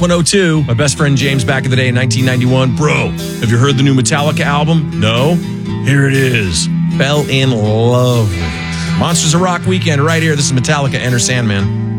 102. My best friend James back in the day in 1991. Bro, have you heard the new Metallica album? No? Here it is. Fell in love with it. Monsters of Rock weekend right here. This is Metallica, Enter Sandman.